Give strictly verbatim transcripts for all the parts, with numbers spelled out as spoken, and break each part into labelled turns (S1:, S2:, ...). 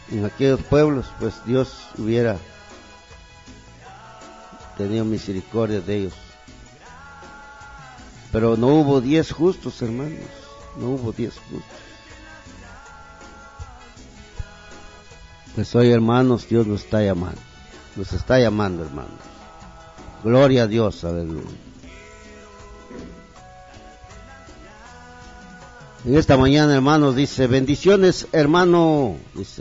S1: en aquellos pueblos, pues Dios hubiera tenido misericordia de ellos. Pero no hubo diez justos, hermanos, no hubo diez justos. Pues hoy, hermanos, Dios nos está llamando, nos está llamando, hermanos. Gloria a Dios, aleluya. En esta mañana, hermanos, dice, bendiciones, hermano, dice.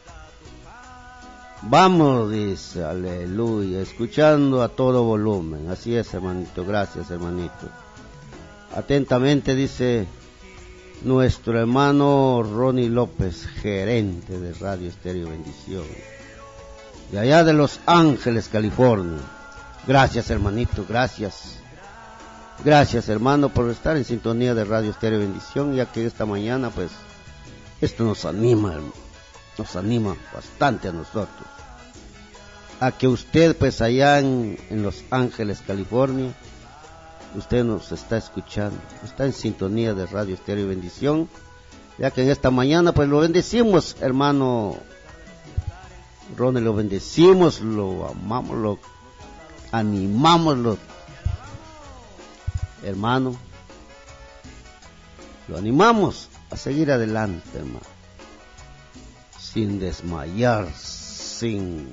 S1: Vamos, dice, aleluya, escuchando a todo volumen. Así es, hermanito, gracias, hermanito. Atentamente, dice nuestro hermano Ronnie López, gerente de Radio Estéreo Bendición, de allá de Los Ángeles, California. Gracias, hermanito, gracias. Gracias, hermano, por estar en sintonía de Radio Estéreo Bendición, ya que esta mañana, pues, esto nos anima, hermano, nos anima bastante a nosotros. A que usted, pues, allá en, en Los Ángeles, California, usted nos está escuchando, está en sintonía de Radio Estéreo Bendición, ya que en esta mañana, pues, lo bendecimos, hermano Ronnie, lo bendecimos, lo amamos, lo animamos, lo hermano, lo animamos a seguir adelante, hermano, sin desmayar, sin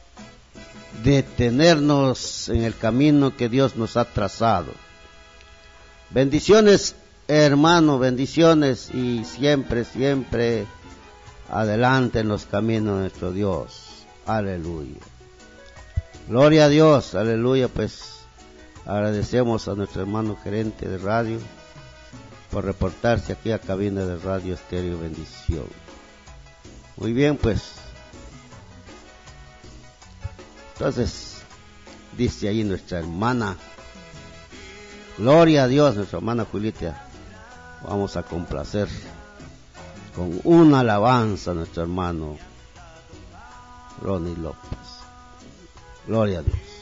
S1: detenernos en el camino que Dios nos ha trazado. Bendiciones, hermano, bendiciones, y siempre, siempre adelante en los caminos de nuestro Dios. Aleluya. Gloria a Dios, aleluya. Pues agradecemos a nuestro hermano gerente de radio por reportarse aquí a cabina de Radio Estéreo Bendición. Muy bien, pues. Entonces, dice ahí nuestra hermana, gloria a Dios, nuestra hermana Julieta, vamos a complacer con una alabanza a nuestro hermano Ronnie López. Gloria a Dios.